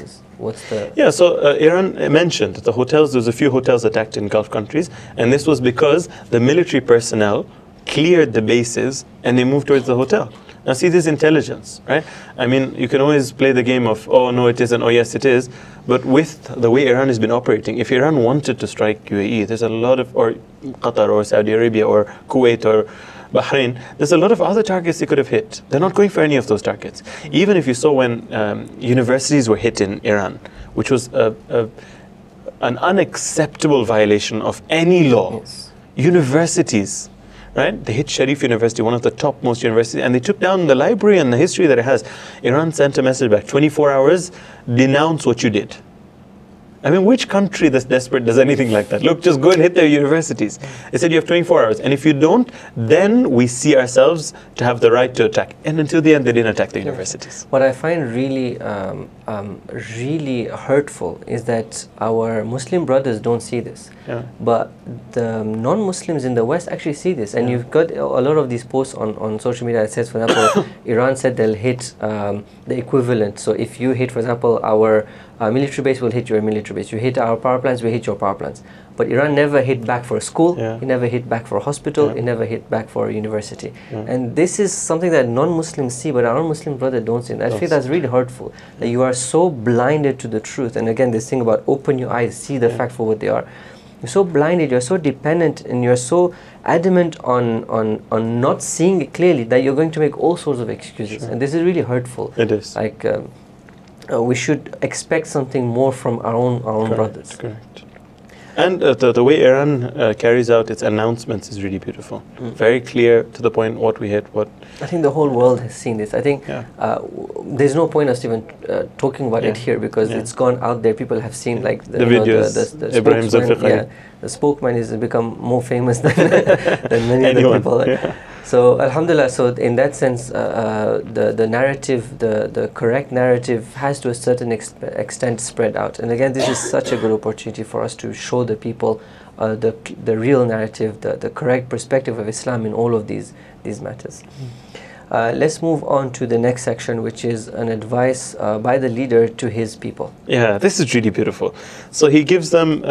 bases? What's the... Yeah, so Iran mentioned the hotels, there's a few hotels attacked in Gulf countries, and this was because the military personnel cleared the bases and they moved towards the hotel. Now see, this intelligence, right? I mean, you can always play the game of, oh no it isn't, oh yes it is, but with the way Iran has been operating, if Iran wanted to strike UAE, there's a lot of, or Qatar or Saudi Arabia or Kuwait or Bahrain, there's a lot of other targets they could have hit. They're not going for any of those targets. Even if you saw when universities were hit in Iran, which was an unacceptable violation of any law. Yes. Universities, right? They hit Sharif University, one of the topmost universities, and they took down the library and the history that it has. Iran sent a message back, 24 hours, denounce what you did. I mean, which country that's desperate does anything like that? Look, just go and hit their universities. They said you have 24 hours, and if you don't, then we see ourselves to have the right to attack. And until the end, they didn't attack the universities. What I find really, really hurtful is that our Muslim brothers don't see this. Yeah. But the non-Muslims in the West actually see this. And you've got a lot of these posts on social media that says, for example, Iran said they'll hit the equivalent. So if you hit, for example, our military base, will hit your military base. You hit our power plants, we hit your power plants. But Iran never hit back for a school, it never hit back for a hospital, it never hit back for a university. And this is something that non-Muslims see, but our Muslim brother don't see. And I feel that's really hurtful, that you are so blinded to the truth. And again, this thing about open your eyes, see the fact for what they are. You're so blinded, you're so dependent, and you're so adamant on not seeing it clearly that you're going to make all sorts of excuses. And this is really hurtful. It is. Like, we should expect something more from our own brothers. Correct. And the way Iran carries out its announcements is really beautiful. Very clear, to the point, what we hit, what... I think the whole world has seen this. I think there's no point us even talking about it here, because it's gone out there. People have seen like the videos, the Ibrahim spokesman. Zulfiqari. The spokesman has become more famous than many other people. Yeah. So alhamdulillah, so in that sense, the narrative, the correct narrative has to a certain extent spread out. And again, this is such a good opportunity for us to show the people the real narrative, the correct perspective of Islam in all of these matters. Let's move on to the next section, which is an advice by the leader to his people. Yeah, this is really beautiful. So he gives them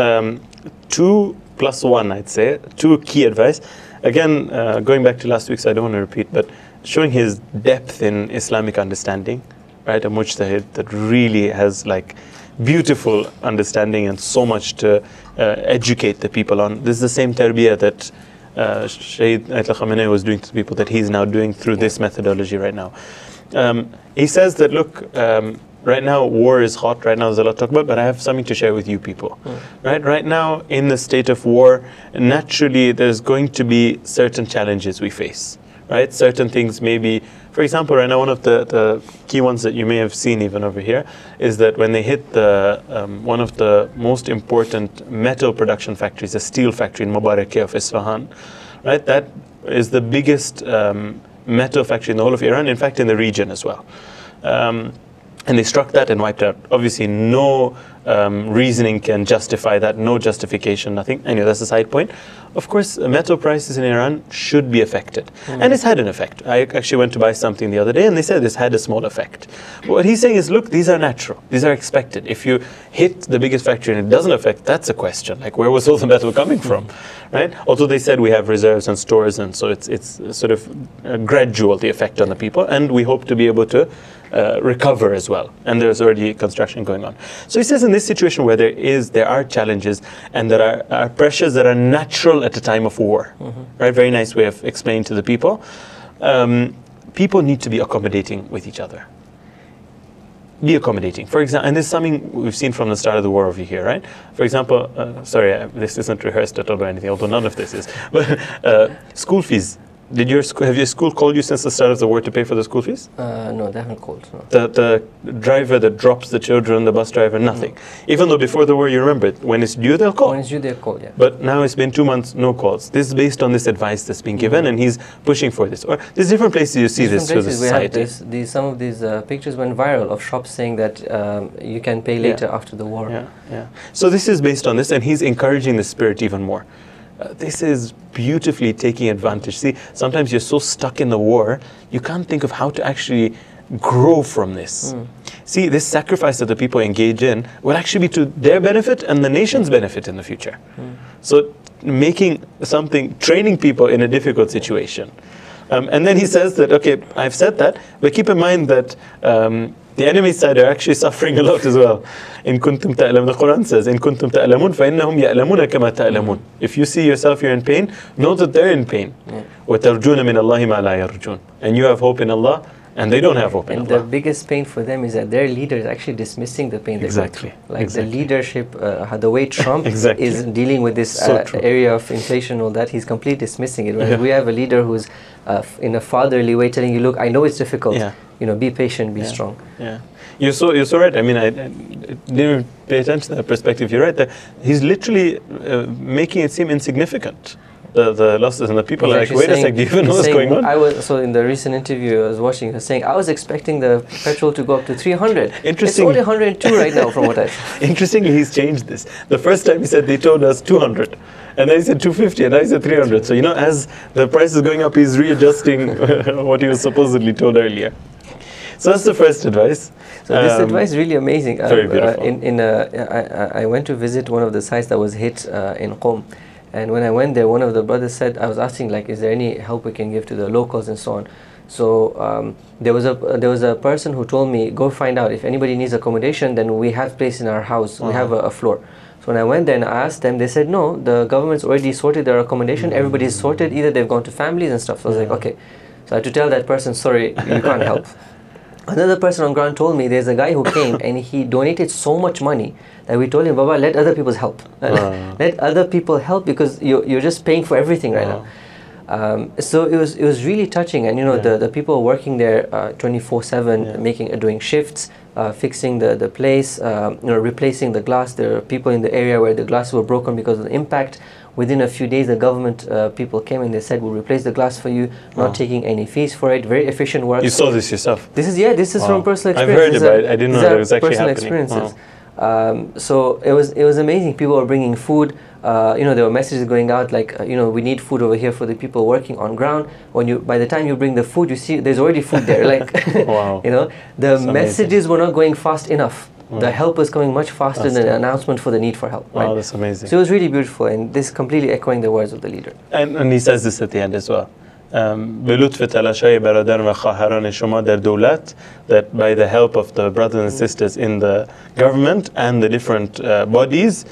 2+1, I'd say, 2 key advice. Again, going back to last week, so I don't want to repeat, but showing his depth in Islamic understanding, right? A mujtahid that really has like beautiful understanding and so much to educate the people on. This is the same tarbiyah that Shaykh Ayatollah Khamenei was doing to people, that he's now doing through this methodology right now. He says that, look, right now war is hot, right now there's a lot to talk about, but I have something to share with you people. Right now, in the state of war, naturally there's going to be certain challenges we face. Right? Certain things maybe, for example, right now one of the key ones that you may have seen even over here is that when they hit the one of the most important metal production factories, a steel factory in Mubarakeh of Isfahan, right? That is the biggest metal factory in the whole of Iran, in fact in the region as well. And they struck that and wiped out. Obviously, no reasoning can justify that, no justification, nothing. Anyway, that's a side point. Of course, metal prices in Iran should be affected. And it's had an effect. I actually went to buy something the other day, and they said this had a small effect. But what he's saying is, look, these are natural. These are expected. If you hit the biggest factory and it doesn't affect, that's a question. Like, where was all the metal coming from? Right? Although they said we have reserves and stores, and so it's sort of gradual, the effect on the people. And we hope to be able to recover as well, and there's already construction going on. So he says in this situation where there are challenges and there are pressures that are natural at a time of war, right? Very nice way of explaining to the people. People need to be accommodating with each other. Be accommodating. For example, and this is something we've seen from the start of the war over here, right? For example, sorry, this isn't rehearsed at all or anything, although none of this is, but school fees. Have your school called you since the start of the war to pay for the school fees? No, they haven't called. No. The driver that drops the children, the bus driver, nothing. Even though before the war, you remember it, when it's due, they'll call. When it's due, they'll call, yeah. But now it's been 2 months, no calls. This is based on this advice that's been given, and he's pushing for this. Or there's different places you see this through the society. Some of these pictures went viral of shops saying that you can pay later after the war. Yeah. So this is based on this, and he's encouraging the spirit even more. This is beautifully taking advantage. See, sometimes you're so stuck in the war, you can't think of how to actually grow from this. see, this sacrifice that the people engage in will actually be to their benefit and the nation's benefit in the future. So making something, training people in a difficult situation. And then he says that, okay, I've said that, but keep in mind that the enemy side are actually suffering a lot as well. In kuntum ta'lamun, the Quran says, in kuntum ta'lamun, فَإِنَّهُمْ يَأْلَمُونَ كَمَا تَأْلَمُونَ. If you see yourself you're in pain, know that they're in pain. وَتَرْجُونَ مِنَ اللَّهِ مَا لَا يَرْجُونَ. And you have hope in Allah, and they don't have hope in and Allah. the biggest pain for them is that their leader is actually dismissing the pain they go through. Like the leadership, the way Trump is dealing with this area of inflation and all that, he's completely dismissing it. Whereas we have a leader who's in a fatherly way telling you, look, I know it's difficult, you know, be patient, be strong. You're so right. I mean, I didn't pay attention to that perspective. You're right that he's literally making it seem insignificant. The losses, and the people are like, wait a sec, do you even know what's going on? So in the recent interview I was watching, he was saying, I was expecting the petrol to go up to 300. Interesting. It's only 102 right now from what I saw. Interestingly, he's changed this. The first time he said they told us 200. And then he said 250, and now he said 300. So, you know, as the price is going up, he's readjusting what he was supposedly told earlier. So that's the first advice. So this advice is really amazing. Very beautiful. I went to visit one of the sites that was hit in Qom. And when I went there, one of the brothers said, I was asking, like, is there any help we can give to the locals and so on. So there was a person who told me, go find out if anybody needs accommodation, then we have place in our house. We have a floor. So when I went there and I asked them, they said, no, the government's already sorted their accommodation. Everybody's sorted. Either they've gone to families and stuff. So I was like, okay. So I had to tell that person, sorry, you can't help. Another person on ground told me there's a guy who came and he donated so much money that we told him, Baba, let other people help. Let other people help because you're just paying for everything right now. So it was really touching, and you know the people working there 24/7, doing shifts, fixing the place, replacing the glass. There are people in the area where the glasses were broken because of the impact. Within a few days, the government people came and they said, we'll replace the glass for you, not taking any fees for it. Very efficient work. You saw this yourself? This is from personal experience. I've heard about it. I didn't know that it was actually happening. Experiences. So it was amazing. People were bringing food. There were messages going out like, we need food over here for the people working on ground. By the time you bring the food, you see there's already food there. Like, the messages were not going fast enough. The help was coming much faster than the announcement for the need for help. Wow, that's amazing. So it was really beautiful, and this completely echoing the words of the leader. And he says this at the end as well. بلطف تلاشای برادر و خواهران شما در دولت, that by the help of the brothers and sisters in the government and the different bodies,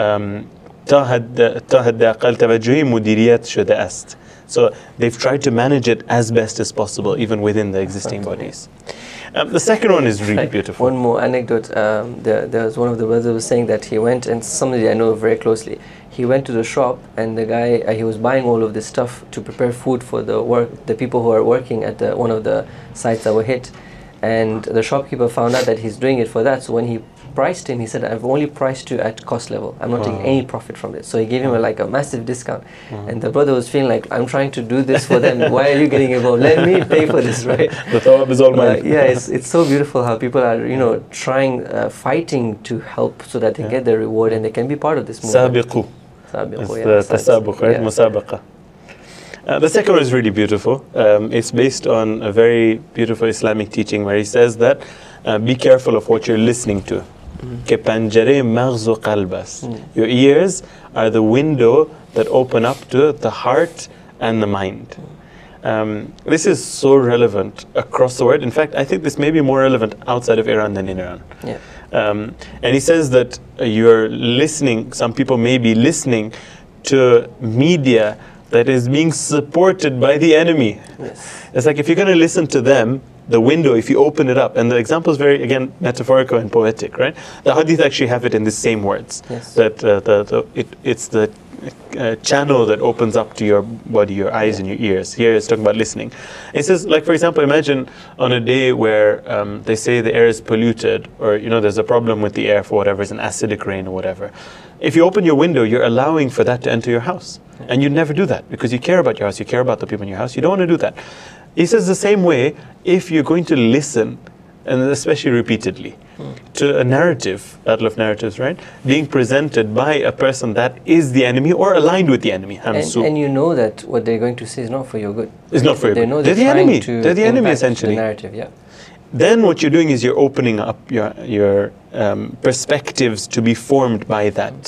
تا حداقل توجهی مدیریت شده است. So they've tried to manage it as best as possible, even within the existing bodies. The second one is really beautiful. One more anecdote. There was one of the brothers who was saying that he went, and somebody I know very closely, he went to the shop, and the guy, he was buying all of this stuff to prepare food for the people who are working at one of the sites that were hit. And the shopkeeper found out that he's doing it for that. So when he priced him, he said, I've only priced you at cost level. I'm not taking any profit from this. So he gave him a massive discount. And the brother was feeling like, I'm trying to do this for them. Why are you getting involved? Let me pay for this, right? The thawab is all mine. It's so beautiful how people are, trying, fighting to help so that they get their reward and they can be part of this movement. It's the tasabuq, right? Musabaqa. The second one is really beautiful. It's based on a very beautiful Islamic teaching where he says that be careful of what you're listening to. Ke panjare maghz qalb ast. Your ears are the window that open up to the heart and the mind. This is so relevant across the world. In fact, I think this may be more relevant outside of Iran than in Iran. And he says that you're listening, some people may be listening to media that is being supported by the enemy. It's like if you're going to listen to them, the window, if you open it up, and the example is very, again, metaphorical and poetic, right? The hadith actually have it in the same words. That it's the channel that opens up to your body, your eyes and your ears. Here it's talking about listening. It says, like, for example, imagine on a day where they say the air is polluted, or there's a problem with the air for whatever, it's an acidic rain or whatever. If you open your window, you're allowing for that to enter your house. And you never do that because you care about your house, you care about the people in your house, you don't want to do that. He says the same way, if you're going to listen, and especially repeatedly, to a narrative, battle of narratives, right? Being presented by a person that is the enemy or aligned with the enemy. And you know that what they're going to say is not for your good. It's not for your good. They're the enemy. They're the enemy, essentially. The narrative, then what you're doing is you're opening up your perspectives to be formed by that.